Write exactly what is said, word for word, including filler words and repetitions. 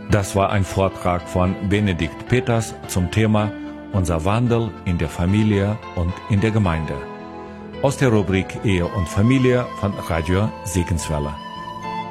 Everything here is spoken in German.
Das war ein Vortrag von Benedikt Peters zum Thema Unser Wandel in der Familie und in der Gemeinde. Aus der Rubrik Ehe und Familie von Radio Segenswelle.